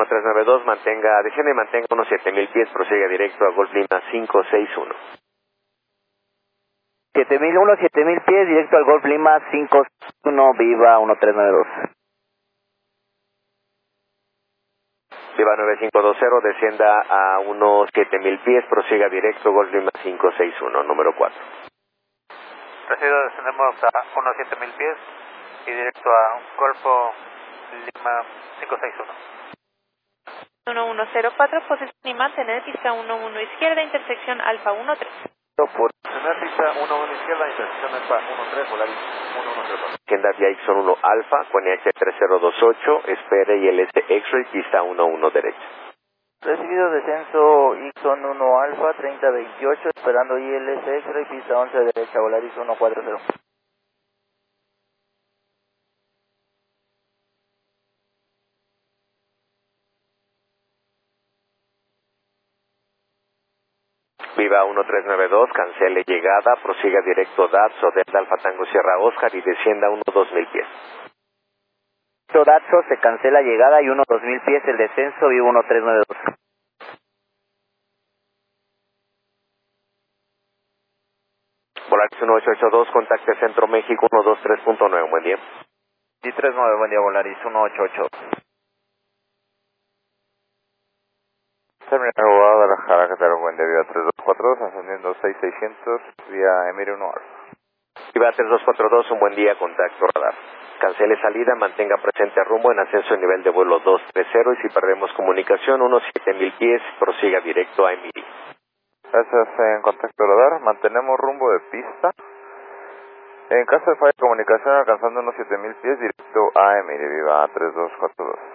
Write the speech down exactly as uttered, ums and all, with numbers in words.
tres nueve dos, mantenga, desciende y mantenga unos siete mil pies, prosiga directo a Golf Lima cinco seis uno. siete mil uno, siete mil pies, directo al Golf Lima cinco uno, Viva uno tres nueve dos. Viva nueve cinco dos cero, descienda a unos siete mil pies, prosiga directo Golf Lima cinco seis uno, número cuatro. Recibido, descendemos a unos siete mil pies y directo a Golfo Lima cinco seis uno. uno uno cero cuatro, posición y mantener pista uno uno izquierda, intersección Alfa uno tres. Por tener pista uno uno izquierda, intersección Alfa uno tres, Volaris uno uno cero cuatro. Agenda vía Ixon uno Alfa, con H tres cero dos ocho, espere y L S X-Ray, pista uno uno derecha. Recibido descenso Ixon uno Alfa, treinta veintiocho, esperando I L S X-Ray, pista once derecha, Volaris uno cuatro cero. Viva uno tres nueve dos, cancele llegada, prosiga directo Datso, Delta Alfa Tango Sierra Oscar y descienda uno dos mil pies. Datso, se cancela llegada y uno dos mil pies el descenso, Viva uno tres nueve dos. Volaris uno ocho ocho dos, contacte Centro México uno dos tres punto nueve, buen día. D tres nueve, buen día, Volaris uno ocho ocho. Terminal Guadalajara, Qatar, buen día, Viva tres dos cuatro dos, ascendiendo seis seiscientos, vía Emir uno Alfa. Viva tres dos cuatro dos, un buen día, contacto radar. Cancele salida, mantenga presente rumbo en ascenso en nivel de vuelo dos tres cero y si perdemos comunicación, unos siete mil pies, prosiga directo a Emiri. Gracias, en contacto radar, mantenemos rumbo de pista. En caso de falla de comunicación, alcanzando unos siete mil pies, directo a Emiri, Viva tres dos cuatro dos.